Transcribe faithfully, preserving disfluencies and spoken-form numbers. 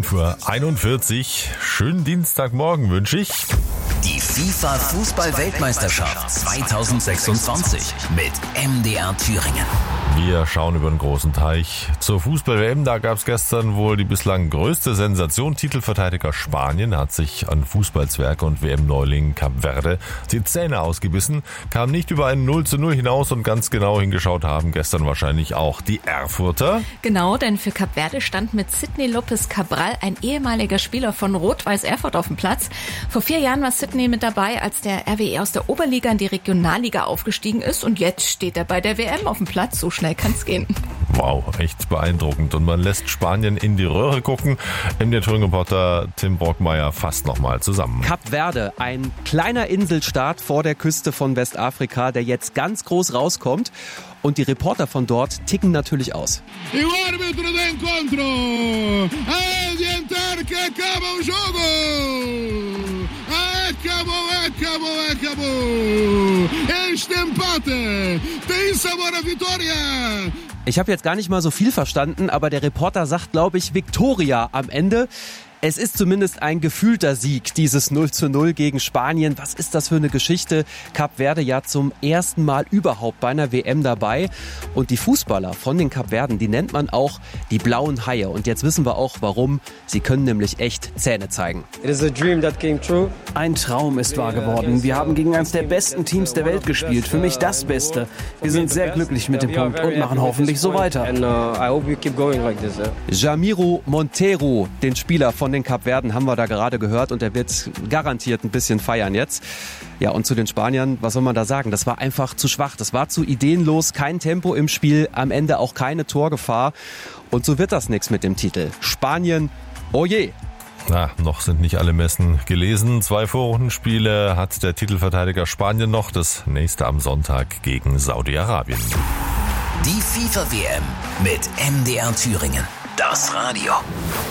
fünf Uhr einundvierzig. Schönen Dienstagmorgen wünsche ich. Die FIFA-Fußball-Weltmeisterschaft zweitausendsechsundzwanzig mit M D R Thüringen. Wir schauen über den großen Teich zur Fußball-W M. Da gab es gestern wohl die bislang größte Sensation. Titelverteidiger Spanien hat sich an Fußballzwerg und W M-Neuling Kap Verde die Zähne ausgebissen, kam nicht über ein null zu null hinaus und ganz genau hingeschaut haben gestern wahrscheinlich auch die Erfurter. Genau, denn für Kap Verde stand mit Sidney Lopez Cabral ein ehemaliger Spieler von Rot-Weiß Erfurt auf dem Platz. Vor vier Jahren war Sidney mit dabei, als der R W E aus der Oberliga in die Regionalliga aufgestiegen ist und jetzt steht er bei der W M auf dem Platz. So schnell kann's gehen. Wow, echt beeindruckend. Und man lässt Spanien in die Röhre gucken. M D R-Thüringen-Reporter Tim Brockmeier fasst nochmal zusammen. Kap Verde, ein kleiner Inselstaat vor der Küste von Westafrika, der jetzt ganz groß rauskommt. Und die Reporter von dort ticken natürlich aus. Ich habe jetzt gar nicht mal so viel verstanden, aber der Reporter sagt, glaube ich, Victoria am Ende. Es ist zumindest ein gefühlter Sieg, dieses null zu null gegen Spanien. Was ist das für eine Geschichte? Kap Verde ja zum ersten Mal überhaupt bei einer W M dabei. Und die Fußballer von den Kapverden, die nennt man auch die blauen Haie. Und jetzt wissen wir auch, warum. Sie können nämlich echt Zähne zeigen. Ein Traum ist wahr geworden. Wir haben gegen eines der besten Teams der Welt gespielt. Für mich das Beste. Wir sind sehr glücklich mit dem Punkt und machen hoffentlich so weiter. Jamiro Monteiro, den Spieler von den Kapverden, haben wir da gerade gehört und er wird garantiert ein bisschen feiern jetzt. Ja, und zu den Spaniern, was soll man da sagen? Das war einfach zu schwach, das war zu ideenlos, kein Tempo im Spiel, am Ende auch keine Torgefahr. Und so wird das nichts mit dem Titel. Spanien, oh je! Na, noch sind nicht alle Messen gelesen. Zwei Vorrundenspiele hat der Titelverteidiger Spanien noch, das nächste am Sonntag gegen Saudi-Arabien. Die FIFA-W M mit M D R Thüringen. Das Radio.